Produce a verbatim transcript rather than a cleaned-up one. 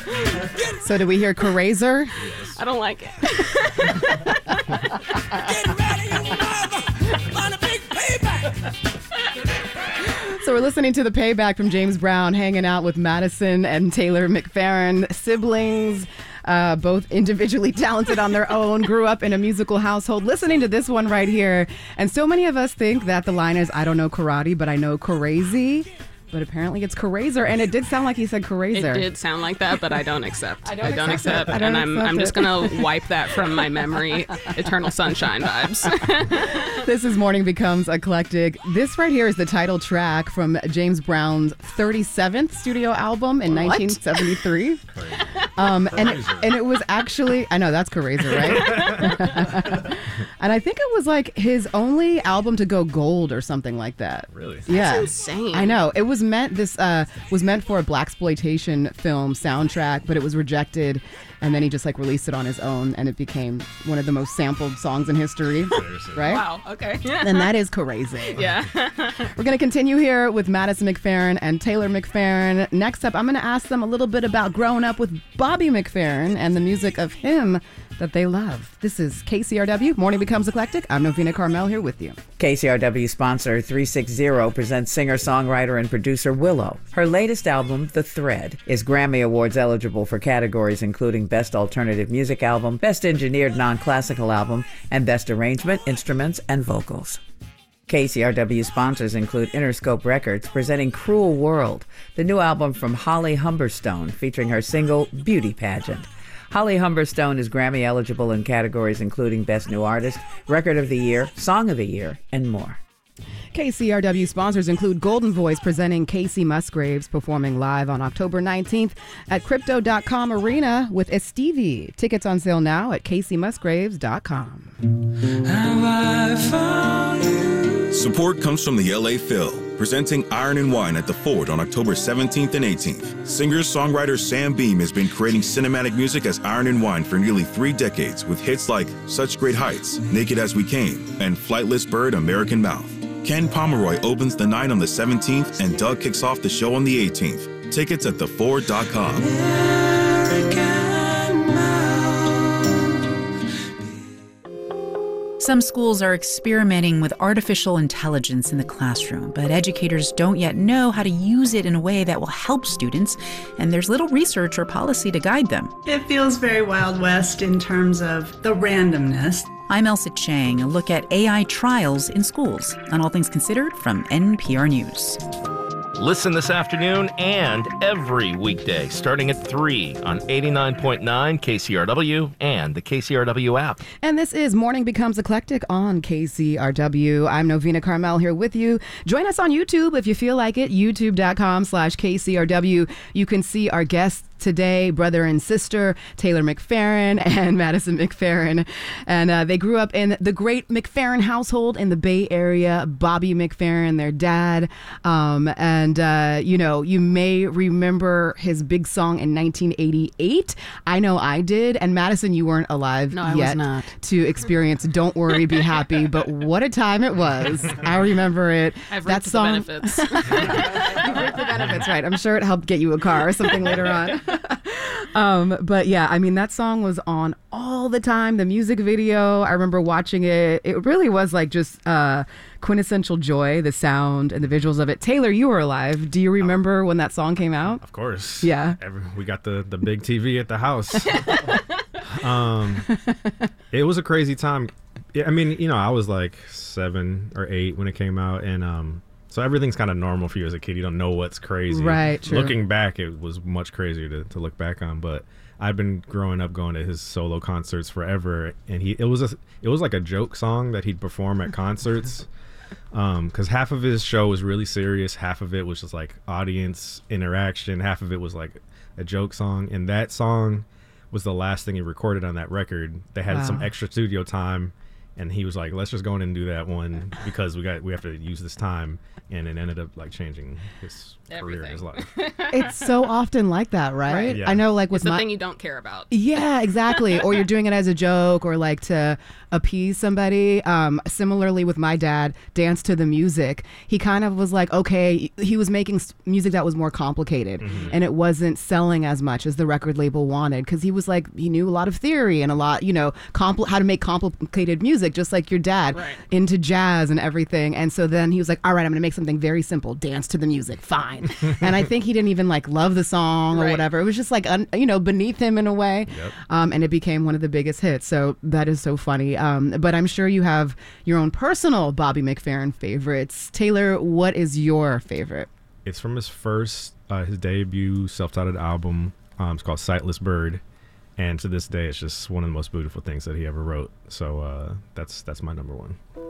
So did we hear Crazer? Yes. I don't like it. So we're listening to The Payback from James Brown, hanging out with Madison and Taylor McFerrin, siblings, uh, both individually talented on their own, grew up in a musical household, listening to this one right here. And so many of us think that the line is, I don't know karate, but I know crazy. But apparently it's Crazer, and it did sound like he said Crazer. It did sound like that, but I don't accept. I don't, I don't accept, accept I don't and I'm accept I'm just it. gonna wipe that from my memory. Eternal Sunshine vibes. This is Morning Becomes Eclectic. This right here is the title track from James Brown's thirty-seventh studio album in What? nineteen seventy-three. Um, and and it was actually, I know that's Crazer, right? And I think it was like his only album to go gold or something like that. Really? Yeah. That's insane. I know. It was meant this uh, was meant for a blaxploitation film soundtrack, but it was rejected, and then he just like released it on his own, and it became one of the most sampled songs in history. Right? Wow. Okay. And that is crazy. Yeah. We're going to continue here with Madison McFerrin and Taylor McFerrin. Next up, I'm going to ask them a little bit about growing up with Bobby McFerrin and the music of him that they love. This is K C R W, Morning Becomes Eclectic. I'm Novina Carmel here with you. K C R W sponsor three sixty presents singer-songwriter and producer Willow. Her latest album, The Thread, is Grammy Awards eligible for categories including Best Alternative Music Album, Best Engineered Non-Classical Album, and Best Arrangement, Instruments, and Vocals. K C R W sponsors include Interscope Records presenting Cruel World, the new album from Holly Humberstone featuring her single Beauty Pageant. Holly Humberstone is Grammy eligible in categories including Best New Artist, Record of the Year, Song of the Year, and more. K C R W sponsors include Golden Voice presenting Casey Musgraves performing live on October nineteenth at Crypto dot com Arena with Estevie. Tickets on sale now at Casey Musgraves dot com. Support comes from the L A Phil, presenting Iron and Wine at the Ford on October seventeenth and eighteenth. Singer-songwriter Sam Beam has been creating cinematic music as Iron and Wine for nearly three decades with hits like Such Great Heights, Naked as We Came, and Flightless Bird, American Mouth. Ken Pomeroy opens the night on the seventeenth and Doug kicks off the show on the eighteenth. Tickets at the ford dot com. Some schools are experimenting with artificial intelligence in the classroom, but educators don't yet know how to use it in a way that will help students, and there's little research or policy to guide them. It feels very Wild West in terms of the randomness. I'm Elsa Chang, a look at A I trials in schools on All Things Considered from N P R News. Listen this afternoon and every weekday starting at three on eighty-nine point nine K C R W and the K C R W app. And this is Morning Becomes Eclectic on K C R W. I'm Novina Carmel here with you. Join us on YouTube if you feel like it, youtube dot com slash K C R W. You can see our guests today, brother and sister, Taylor McFerrin and Madison McFerrin. And uh, they grew up in the great McFerrin household in the Bay Area. Bobby McFerrin, their dad. Um, and, uh, you know, you may remember his big song in nineteen eighty-eight. I know I did. And Madison, you weren't alive No, I yet was not. to experience Don't Worry, Be Happy. But what a time it was. I remember it. I've that reaped song, the benefits. You reaped the benefits, right. I'm sure it helped get you a car or something later on. um, but yeah, I mean, that song was on all the time. The music video, I remember watching it. It really was like just uh, quintessential joy, the sound and the visuals of it. Taylor, you were alive. Do you remember when that song came out? Of course. Yeah. Every, we got the, the big T V at the house. um, it was a crazy time. Yeah, I mean, you know, I was like seven or eight when it came out, and um, so everything's kind of normal for you as a kid. You don't know what's crazy. Right, true. Looking back, it was much crazier to, to look back on, but I've been growing up going to his solo concerts forever, and he it was a it was like a joke song that he'd perform at concerts. Um, because half of his show was really serious, half of it was just like audience interaction, half of it was like a joke song, and that song was the last thing he recorded on that record. They had Wow. some extra studio time, and he was like, let's just go in and do that one because we got we have to use this time, and it ended up like changing his Everything. career, his life. It's so often like that, right? Right. Yeah. I know, like with It's the my thing you don't care about. yeah, exactly. Or you're doing it as a joke or like to appease somebody. Um, similarly with my dad, Dance to the Music, he kind of was like, okay, he was making s- music that was more complicated Mm-hmm. and it wasn't selling as much as the record label wanted because he was like, he knew a lot of theory and a lot, you know, compl- how to make complicated music, just like your dad, Right. into jazz and everything. And so then he was like, all right, I'm going to make something very simple, Dance to the Music, fine. And I think he didn't even like love the song or Right. whatever. It was just like, un- you know, beneath him in a way. Yep. Um, and it became one of the biggest hits. So that is so funny. Um, but I'm sure you have your own personal Bobby McFerrin favorites. Taylor, what is your favorite? It's from his first, uh, his debut self-titled album. Um, it's called Sightless Bird, and to this day, it's just one of the most beautiful things that he ever wrote. So uh, that's that's my number one.